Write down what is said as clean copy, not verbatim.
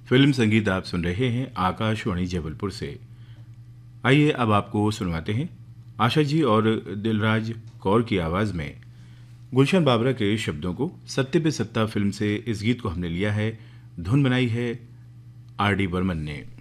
Film संगीत आप सुन रहे हैं आकाशवाणी जबलपुर से। आइए अब आपको सुनवाते हैं आशा जी और दिलराज कौर की आवाज़ में गुलशन बाबरा के शब्दों को। सत्ते पे सत्ता फिल्म से इस गीत को हमने लिया है, धुन बनाई है आर डी बर्मन ने।